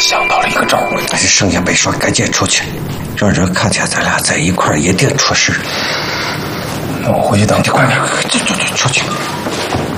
想到了一个招儿， 剩下别说，赶紧出去，让人看见咱俩在一块儿，一定出事。 那我回去等你，快点， 出去。